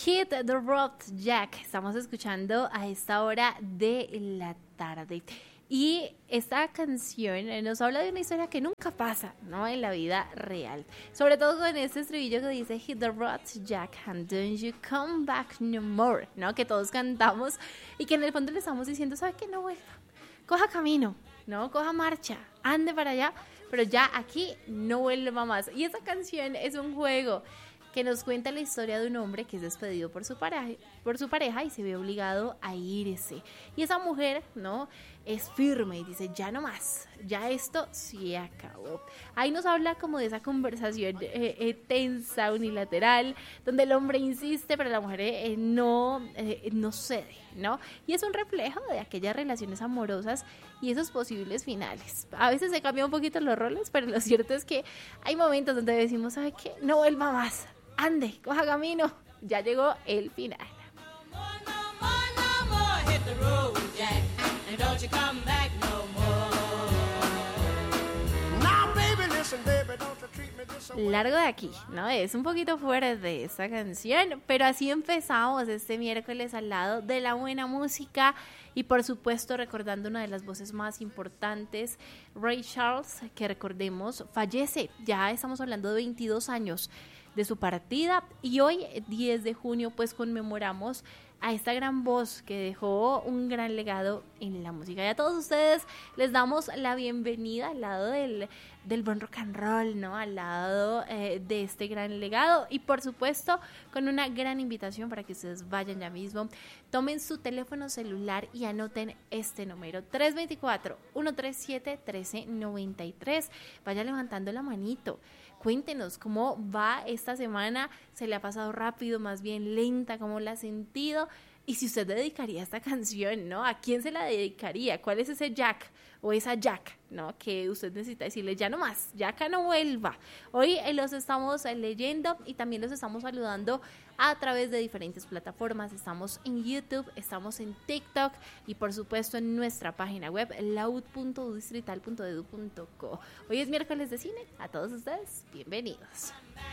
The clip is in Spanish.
Hit the Road Jack. Estamos escuchando a esta hora de la tarde. Y esta canción nos habla de una historia que nunca pasa, ¿no? En la vida real. Sobre todo con este estribillo que dice Hit the road, Jack, and don't you come back no more, ¿no? Que todos cantamos y que en el fondo le estamos diciendo, ¿sabe qué? No vuelva. Coja camino, ¿no? Coja marcha, ande para allá, pero ya aquí no vuelva más. Y esta canción es un juego que nos cuenta la historia de un hombre que es despedido por su pareja y se ve obligado a irse. Y esa mujer, ¿no? Es firme y dice, ya no más, ya esto se acabó. Ahí nos habla como de esa conversación tensa, unilateral, donde el hombre insiste, pero la mujer no cede, ¿no? Y es un reflejo de aquellas relaciones amorosas y esos posibles finales. A veces se cambian un poquito los roles, pero lo cierto es que hay momentos donde decimos, ¿sabe qué? No vuelva más. Ande, coja camino, ya llegó el final. Largo de aquí, ¿no? Es un poquito fuera de esta canción, pero así empezamos este miércoles al lado de la buena música y por supuesto recordando una de las voces más importantes, Ray Charles, que recordemos fallece, ya estamos hablando de 22 años de su partida y hoy 10 de junio pues conmemoramos a esta gran voz que dejó un gran legado en la música. Y a todos ustedes les damos la bienvenida al lado del buen rock and roll, ¿no? Al lado de este gran legado y por supuesto con una gran invitación para que ustedes vayan ya mismo, tomen su teléfono celular y anoten este número 324-137-1393. Vaya levantando la manito. Cuéntenos cómo va esta semana, se le ha pasado rápido, más bien lenta, cómo la ha sentido y si usted dedicaría esta canción, ¿no? ¿A quién se la dedicaría? ¿Cuál es ese Jack o esa Jack, ¿no? Que usted necesita decirle, ya no más, ya acá no vuelva. Hoy los estamos leyendo y también los estamos saludando a través de diferentes plataformas. Estamos en YouTube, estamos en TikTok y por supuesto en nuestra página web laud.udistrital.edu.co. Hoy es miércoles de cine, a todos ustedes, bienvenidos.